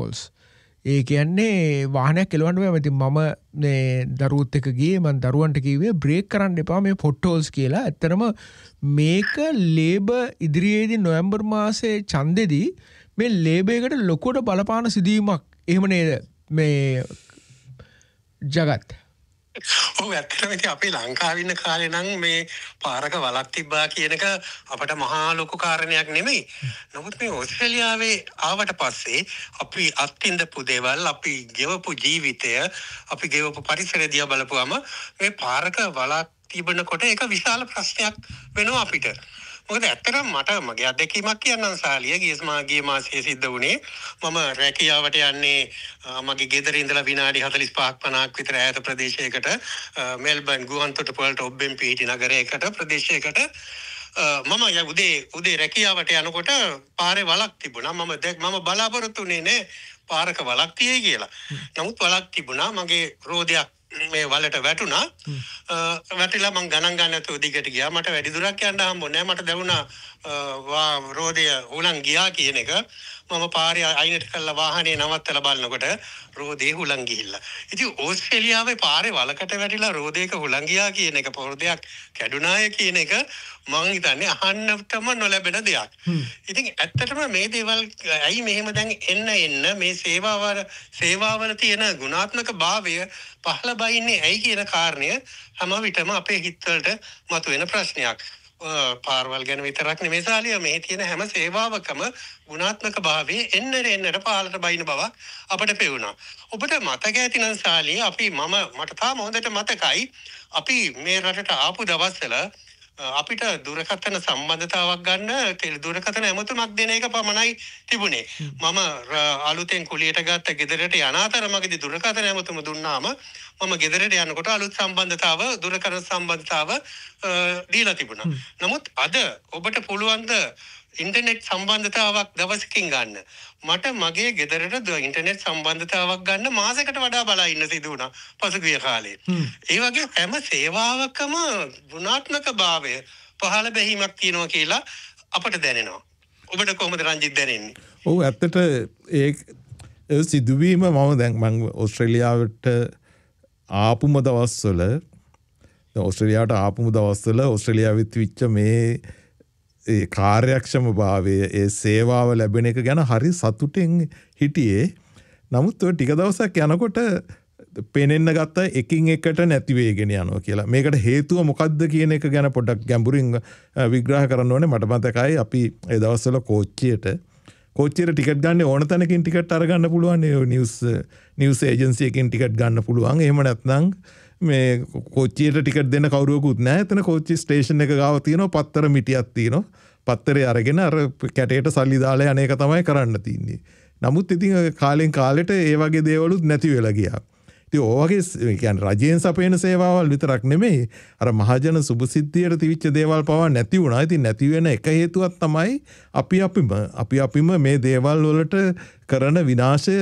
potholes. ඒ කියන්නේ වාහනයක් කෙලවන්න බෑ. ඉතින් මම මේ දරුවොත් එක්ක ගියේ මම දරුවන්ට කිව්වේ බ්‍රේක් කරන්න එපා මේ potholes කියලා. ඇත්තටම මේක ලේබර් ඉදිරියේදී නොවැම්බර් මාසයේ ඡන්දෙදී මේ ලේබර් එකට ලොකුවට බලපාන සිදුවීමක් එහෙම නේද මේ ජගත්? ඔව් ඇත්තටම ඉතින් අපි ලංකාවේ ඉන්න කාලේ නම් මේ පාරක වලක් තිබ්බා කියන එක අපට මහා ලොකු කාරණයක් නෙමෙයි. නමුත් මේ ඕස්ට්‍රේලියාවේ ආවට පස්සේ අපි අත්විඳපු දේවල්, අපි ගෙවපු ජීවිතය, අපි ගෙවපු පරිසරය දිහා බලපුවම මේ පාරක වලක් තිබෙනකොට ඒක විශාල ප්‍රශ්නයක් වෙනවා අපිට. මොකද ඇත්තටම මට මගේ අත්දැකීමක් කියන්නම් සාලිය ගිය මාසයේ සිද්ධ වුණේ මම රැකියාවට යන්නේ මගේ ගෙදර ඉඳලා විනාඩි 45ක් 50ක් විතර ඈත ප්‍රදේශයකට මෙල්බන් ගුවන්තොටුපළට ඔබ්බෙන් පිහිටි නගරයකට ප්‍රදේශයකට මම උදේ රැකියාවට යනකොට පාරේ වලක් තිබුණා මම බලාපොරොත්තු වෙන්නේ නෑ පාරක වලක් තියෙයි කියලා. නමුත් වලක් තිබුණා මගේ රෝදයක් මේ වලට වැටුණා. වැටිලා මං ගණන් ගන්න නැතුව දිගට ගියා. මට වැඩි දුරක් යන්න හම්බුනේ නැහැ. මට දැනුණා රෝදය හුලං ගියා කියන එක. මම පාරේ අයිනට කළා වාහනේ නවත්තලා බලනකොට රෝදේ හුලං ගිහිල්ලා. ඉතින් ඕස්ට්‍රේලියාවේ පාරේ වලකට වැටිලා රෝදේක හුලං ගියා කියන එක පොරදයක් කැඩුනාය කියන එක මං හිතන්නේ අහන්නටම නොලැබෙන දෙයක්. ඉතින් ඇත්තටම මේ දේවල් ඇයි මෙහෙම දැන් එන්න මේ සේවාවල තියෙන ගුණාත්මක භාවය පහළ බයින්නේ ඇයි කියන කාරණය හැම විටම අපේ හිතවලට මතුවෙන ප්‍රශ්නයක්. පාරවල් ගැන විතරක් නෙමෙයි සාලිය මේ තියෙන හැම සේවාවකම ගුණාත්මක භාවයේ එන්නට පාලට බයින බව අපට පෙවුණා. ඔබට මතක ඇති නම් සාලිය මට තාම හොඳට මතකයි අපි මේ රටට ආපු දවස්වල අපිට දුරකථන සම්බන්ධතාවක් ගන්න දුරකථන ඇමතුමක් දෙන එක පමණයි තිබුණේ. මම අලුතෙන් කුලියට ගත්ත ගෙදරට යන අතර මගේදී දුරකථන ඇමතුම දුන්නාම මම ගෙදරට යනකොට අලුත් දුරකථන සම්බන්ධතාව දීලා තිබුණා. නමුත් අද ඔබට පුළුවන් ද ඉන්ටර්නෙට් සම්බන්ධතාවක් දවසකින් ගන්න. මට මගේ ගෙදරට ඉන්ටර්නෙට් සම්බන්ධතාවක් ගන්න මාසයකට වඩා බලා ඉන්න සිදු වුණා පසුගිය කාලේ. ඒ වගේ හැම සේවාවකම ගුණාත්මක භාවය පහළ බැහිමක් තියෙනවා කියලා අපට දැනෙනවා. ඔබට කොහොමද රංජිත් දැනෙන්නේ? ඔව් ඇත්තට ඒ සිදුවීම මම ඕස්ට්‍රේලියාවට ආපුම දවස්වල ඕස්ට්‍රේලියාවෙත් විච්ච මේ ඒ කාර්යක්ෂම භාවය ඒ සේවාව ලැබෙන එක ගැන හරි සතුටෙන් හිටියේ. නමුත් ඔය ටික දවසක් යනකොට පේනෙන්න ගත්ත එකින් එකට නැති වෙගෙන යනවා කියලා. මේකට හේතුව මොකක්ද කියන එක ගැන පොඩ්ඩක් ගැඹුරින් විග්‍රහ කරන්න ඕනේ. මට මතකයි අපි ඒ දවස්වල කෝච්චියට ටිකට් ගන්න ඕන තැනකින් ටිකට් අරගන්න පුළුවන්. නිවුස් ඒජන්සි එකකින් ටිකට් ගන්න පුළුවන්. එහෙම නැත්නම් මේ කෝච්චියට ටිකට් දෙන්න කවුරුවකුත් නැහැ. එතන කෝච්චි ස්ටේෂන් එක ගාව තියෙනවා පත්තර මිටියක් තියෙනවා. පත්තරේ අරගෙන අර කැටේට සල්ලි දාලා යන එක තමයි කරන්න තියෙන්නේ. නමුත් ඉතින් කාලෙන් කාලෙට ඒ වගේ දේවලුත් නැති වෙලා ගියා. ඉතින් ඔය වගේ රජයෙන් සපයන සේවාවල් විතරක් නෙමෙයි අර මහජන සුබසිද්ධියට තිවිච්ච දේවල් පවා නැති වුණා. ඉතින් නැති වෙන එක හේතුවක් තමයි අපිම මේ දේවල් වලට කරන විනාශය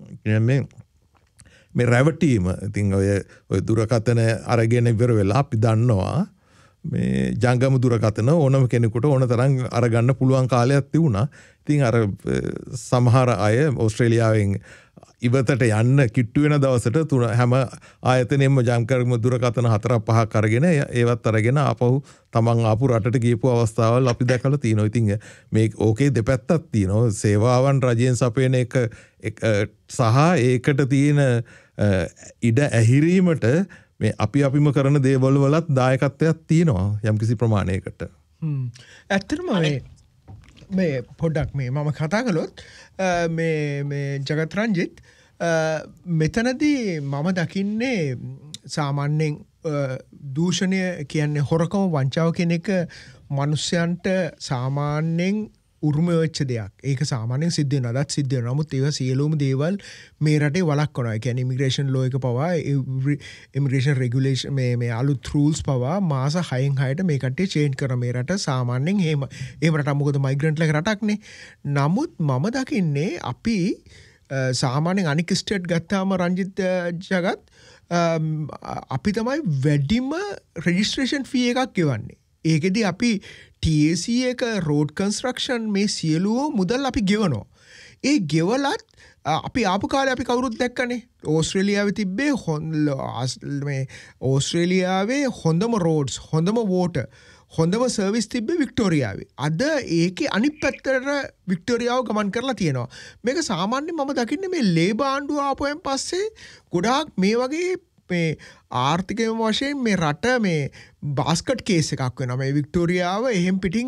මේ රැවටීම. ඉතින් ඔය දුරකථන අරගෙන ඉවර වෙලා අපි දන්නවා මේ ජංගම දුරකථන ඕනම කෙනෙකුට ඕන තරම් අරගන්න පුළුවන් කාලයක් තිබුණා. ඉතින් අර සමහර අය ඕස්ට්‍රේලියාවෙන් ඉවතට යන්න කිට්ටු වෙන දවසට හැම ආයතනෙම ජංගම දුරකථන 4-5ක් අරගෙන ඒවත් අරගෙන ආපහු තමන් ආපු රටට ගියපු අවස්ථාවල් අපි දැකලා තියෙනවා. ඉතින් මේ ඕකේ දෙපැත්තක් තියෙනවා. සේවාවන් රජයෙන් සපයන එක සහ ඒකට තියෙන ඉඩ ඇහිරීමට මේ අපිම කරන දේවල් වලත් දායකත්වයක් තියෙනවා යම්කිසි ප්‍රමාණයකට. ඇත්තටම මේ පොඩ්ඩක් මම කතා කළොත් මේ ජගත් රංජිත් මෙතනදී මම දකින්නේ සාමාන්‍යයෙන් දූෂණය කියන්නේ හොරකම වංචාව කියන එක මිනිස්යන්ට සාමාන්‍යයෙන් උරුම වෙච්ච දෙයක්. ඒක සාමාන්‍යයෙන් සිද්ධ වෙනවා. අදත් සිද්ධ වෙනවා. නමුත් ඒවා සියලුම දේවල් මේ රටේ වළක්වනවා. ඒ කියන්නේ ඉමිග්‍රේෂන් ලෝ එක පවා ඉමිග්‍රේෂන් රෙගුලේෂන් මේ අලුත් රූල්ස් පවා මාස 6න් 6ට මේ කට්ටිය චේන්ජ් කරන මේ රට සාමාන්‍යයෙන් එහෙම රටක් මොකද මයිග්‍රන්ට්ලා රටක්නේ. නමුත් මම දකින්නේ අපි සාමාන්‍යයෙන් අනික් ස්ටේට් ගත්තාම රංජිත් ජගත් අපි තමයි වැඩිම රෙජිස්ට්‍රේෂන් ෆී එකක් ගෙවන්නේ. ඒකෙදි අපි TAC එක රෝඩ් කන්ස්ට්‍රක්ෂන් මේ සියලුම මුදල් අපි ගෙවනවා. ඒ ගෙවලත් අපි ආපු කාලේ අපි කවුරුත් දැක්කනේ ඕස්ට්‍රේලියාවේ තිබ්බේ ඕස්ට්‍රේලියාවේ හොඳම රෝඩ්ස් හොඳම වෝටර් හොඳම සර්විස් තිබ්බේ වික්ටෝරියාවේ. අද ඒකේ අනිත් පැත්තට වික්ටෝරියාව ගමන් කරලා තියෙනවා. මේක සාමාන්‍යයෙන් මම දකින්නේ මේ ලේබර් ආණ්ඩුව ආපුවෙන් පස්සේ ගොඩාක් මේ වගේ මේ ආර්ථිකය වශයෙන් මේ රට මේ බාස්කට් කේස් එකක් වෙනවා. මේ වික්ටෝරියාව එහෙම් පිටින්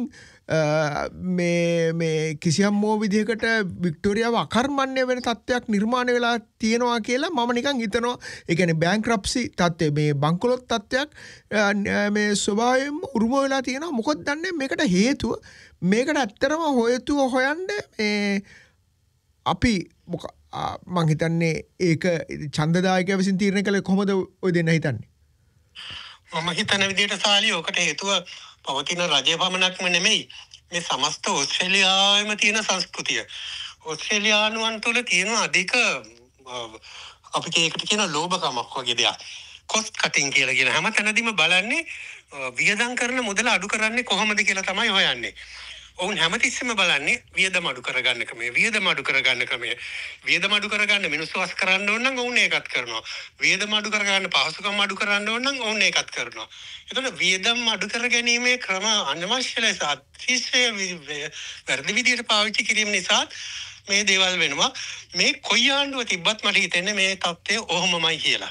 මේ කිසියම් විදිහකට වික්ටෝරියාව අකර්මණ්‍ය වෙන තත්ත්වයක් නිර්මාණය වෙලා තියෙනවා කියලා මම නිකන් හිතනවා. ඒ කියන්නේ බැංක්‍රප්සි තත්ත්වය මේ බංකොලොත් තත්ත්වයක් මේ ස්වභාවයෙන්ම උරුම වෙලා තියෙනවා. මොකද දන්නේ මේකට හේතුව මේකට ඇත්තටම හේතුව හොයන්න මේ අපි මං හිතන්නේ ඒක ඡන්දදායකයා විසින් තීරණය කළේ කොහොමද ඔය දෙන්න හිතන්නේ? මම හිතන විදිහට සාලි ඔකට හේතුව පවතින රජය පමණක්ම නෙමෙයි මේ සමස්ත ඕස්ට්‍රේලියාවේම තියෙන සංස්කෘතිය. ඕස්ට්‍රේලියානුවන් තුළ තියෙන අධික අපිට ඒකට කියන ලෝභකමක් වගේ දෙයක්. කොස්ට් කටින් කියලා කියන හැම තැනදීම බලන්නේ වියදම් කරන මුදල අඩු කරන්නේ කොහොමද කියලා තමයි හොයන්නේ. ඔවුන් හැමතිස්සෙම බලන්නේ වියදම අඩු කරගන්න ක්‍රමය. වියදම අඩු කරගන්න ක්‍රමය. වියදම අඩු කරගන්න මිනිස්සු වස් කරන්න ඕන නම් ඔවුන් ඒකත් කරනවා. වියදම අඩු කරගන්න පහසුකම් අඩු කරන්න ඕන නම් ඔවුන් ඒකත් කරනවා. එතකොට වියදම් අඩු කර ගැනීමේ ක්‍රම අනවශ්‍ය ලෙස අතිශය වැරදි විදියට පාවිච්චි කිරීම නිසා මේ දේවල් වෙනවා. මේ කොයි ආණ්ඩුව තිබ්බත් මට හිතෙන්නේ මේ තත්ත්වය ඔහොමමයි කියලා.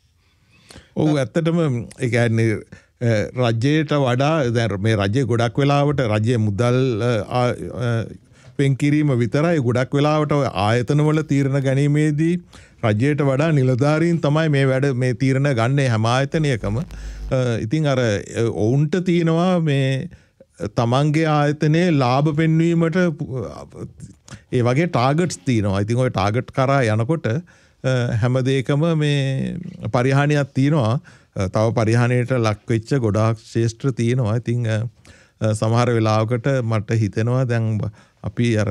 ඔව් ඇත්තටම ඒ කියන්නේ රජයට වඩා දැන් මේ රජය ගොඩක් වෙලාවට රජයේ මුදල් පෙන්කිරීම විතරයි ගොඩක් වෙලාවට ආයතනවල තීරණ ගැනීමේදී රජයට වඩා නිලධාරීන් තමයි මේ වැඩ මේ තීරණ ගන්න හැම ආයතනයකම. ඉතින් අර ඔවුන්ට තියෙනවා මේ තමන්ගේ ආයතනයේ ලාභ පෙන්වීමට ඒ වගේ ටාගට්ස් තියෙනවා. ඉතින් ওই ටාගට් කරා යනකොට හැම දෙයකම මේ පරිහානියක් තියෙනවා. තව පරිහානියට ලක් වෙච්ච ගොඩාක් ශේෂ්ත්‍ර තියෙනවා. ඉතින් සමහර වෙලාවකට මට හිතෙනවා දැන් අපි අර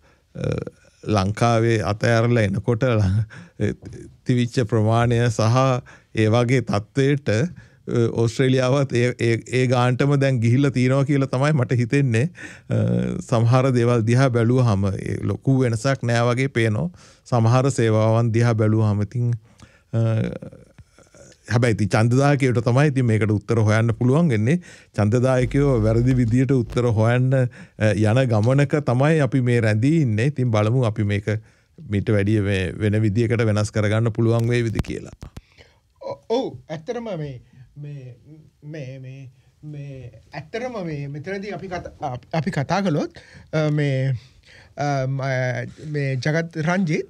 ලංකාවේ අතෑරලා එනකොට තිවිච්ච ප්‍රමාණය සහ ඒ වගේ තත්ත්වයට ඕස්ට්‍රේලියාවත් ඒ ගාන්ටම දැන් ගිහිල්ලා තියෙනවා කියලා තමයි මට හිතෙන්නේ. සමහර දේවල් දිහා බැලුවාම ලොකු වෙනසක් නෑ වගේ පේනවා. සමහර සේවාවන් දිහා බැලුවාම ඉතින් හැබැයි ඉතින් ඡන්දදායකයට තමයි ඉතින් මේකට උත්තර හොයන්න පුළුවන් වෙන්නේ. ඡන්දදායකයෝ වැරදි විදියට උත්තර හොයන්න යන ගමනක තමයි අපි මේ රැඳී ඉන්නේ. ඉතින් බලමු අපි මේක මීට වැඩිය වෙන විදියකට වෙනස් කරගන්න පුළුවන් වේවිද කියලා. ඔව් ඇත්තටම මේ ඇත්තටම මෙතනදී අපි කතා කළොත් මේ ජගත් රංජිත්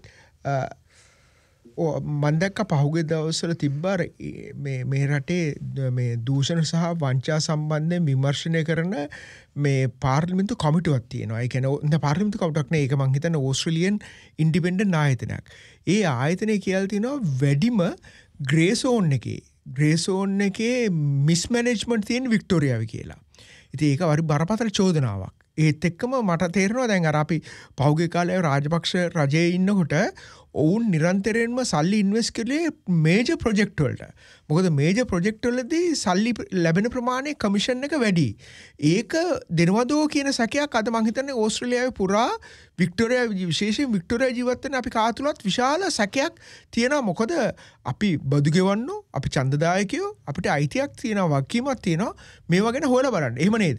මම දැක්ක පහුගිය දවස්වල තිබ්බා මේ රටේ මේ දූෂණ සහ වංචා සම්බන්ධයෙන් විමර්ශනය කරන මේ පාර්ලිමේන්තු කමිටුවක් තියෙනවා. ඒ කියන්නේ පාර්ලිමේන්තු කමිටුවක් නේ. ඒක මං හිතන්නේ ඕස්ට්‍රේලියන් ඉන්ඩිපෙන්ඩන්ට් ආයතනයක්. ඒ ආයතනය කියලා තියෙනවා වැඩිම ග්‍රේ සෝන් එකේ මිස්මැනේජ්මන්ට් තියෙන වික්ටෝරියාවේ කියලා. ඉතින් ඒක වරි බරපතල චෝදනාවක්. ඒත් එක්කම මට තේරෙනවා දැන් අර අපි පහුගිය කාලේ රාජපක්ෂ රජයේ ඉන්නකොට ඔවුන් නිරන්තරයෙන්ම සල්ලි ඉන්වෙස්ට් කළේ මේජර් ප්‍රොජෙක්ට් වලට. මොකද මේජර් ප්‍රොජෙක්ට් වලදී සල්ලි ලැබෙන ප්‍රමාණය කමිෂන් එක වැඩි. ඒක දෙනවදෝ කියන සැකයක් අද මං හිතන්නේ ඕස්ට්‍රේලියාවේ පුරා වික්ටෝරියා විශේෂයෙන් වික්ටෝරියා ජීවත් වෙන අපි කාතුලත් විශාල සැකයක් තියෙනවා. මොකද අපි බදු ගෙවන්නෝ, අපි ඡන්දදායකයෝ, අපිට අයිතියක් තියෙනවා, වගකීමක් තියෙනවා. මේවා ගැන හොයලා බලන්න. එහෙම නේද?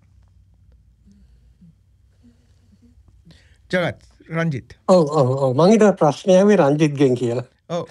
ජගත් රංජිත්. ඔව් මං හිතුවා ප්‍රශ්නය ආවේ රංජිත්ගෙන් කියලා. ඔව්.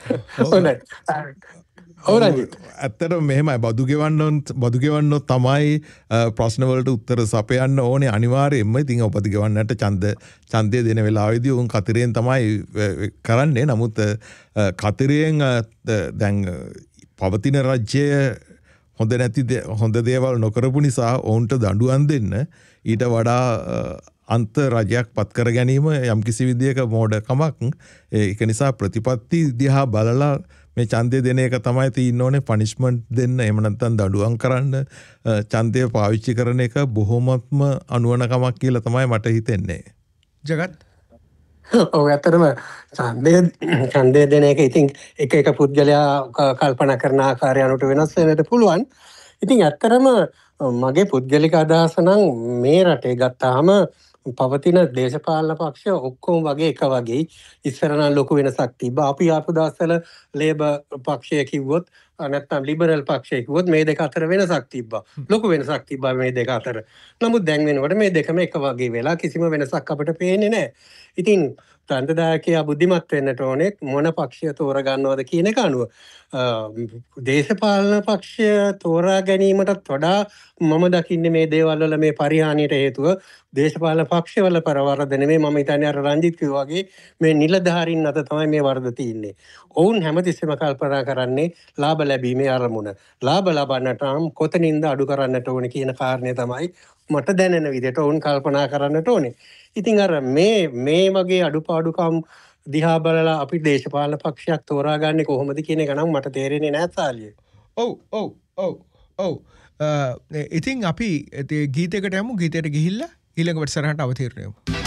රංජිත්. ඇත්තටම මෙහෙමයි බදු ගෙවන්නොත් තමයි ප්‍රශ්න වලට උත්තර සපයන්න ඕනේ අනිවාර්යයෙන්ම. ඉතින් ඔබ බදු ගෙවන්නට ඡන්දය දෙන වෙලාවේදී උන් කතරයෙන් තමයි කරන්නේ. නමුත් කතරයෙන් දැන් පවතින රජ්‍ය හොඳ දේවල් නොකරපු නිසා ඔවුන්ට දඬුවම් දෙන්න ඊට වඩා අන්ත රජයක් පත් කර ගැනීම යම්කිසි විදියක මෝඩකමක්. ඒක නිසා ප්‍රතිපත්ති දිහා බලලා මේ ඡන්දය දෙන එක තමයි තියෙන්න ඕනේ. පනිෂ්මන්ට් දෙන්න එහෙම නැත්නම් දඬුවම් කරන්න ඡන්දය පාවිච්චි කරන එක බොහොමත්ම අනුවණකමක් කියලා තමයි මට හිතෙන්නේ. ජගත්. ඔව් ඇත්තටම ඡන්දය දෙන එක ඉතින් එක පුද්ගලයා කල්පනා කරන ආකාරය අනුව වෙනස් වෙන්නට පුළුවන්. ඉතින් ඇත්තටම මගේ පුද්ගලික අදහස නම් මේ රටේ ගත්තාම පවතින දේශපාලන පක්ෂ ඔක්කොම වගේ එක වගේ ඉස්සර නම් ලොකු වෙනසක් තිබ්බා. අපි ආපු දවස්වල ලේබර් පක්ෂය කිව්වොත් නැත්නම් ලිබරල් පක්ෂය කිව්වොත් මේ දෙක අතර වෙනසක් තිබ්බා. ලොකු වෙනසක් තිබ්බා මේ දෙක අතර. නමුත් දැන් වෙනකොට මේ දෙකම එක වගේ වෙලා කිසිම වෙනසක් අපිට පේන්නේ නැහැ. ඉතින් ත්‍රන්තදායකයා බුද්ධිමත් වෙන්නට ඕනේ මොන පක්ෂය තෝරගන්නවද කියන එක අනුව. දේශපාලන පක්ෂය තෝරා ගැනීමටත් වඩා මම දකින්නේ මේ දේවල් වල මේ පරිහානියට හේතුව දේශපාලන පක්ෂවල පරවරද නෙමෙයි. මම හිතන්නේ අර රංජිත් කිව්වා වගේ මේ නිලධාරීන් අත තමයි මේ වරද තියෙන්නේ. ඔවුන් හැමතිස්සෙම කල්පනා කරන්නේ ලාභ ලැබීමේ අරමුණ. ලාභ ලබන්නට නම් කොතනින්ද අඩු කරන්නට ඕනේ කියන කාරණය තමයි මට දැනෙන විදිහට ඔවුන් කල්පනා කරන්නට ඕනේ. ඉතින් අර මේ වගේ අඩුපාඩුකම් දිහා බලලා අපි දේශපාලන පක්ෂයක් තෝරාගන්නේ කොහොමද කියන එක නම් මට තේරෙන්නේ නැහැ සාලිය. ඔව්. ඉතින් අපි ගීතයකට යමු. ගීතයට ගිහිල්ලා ඊළඟ වැඩසටහනට අවතීර්ණය වෙමු.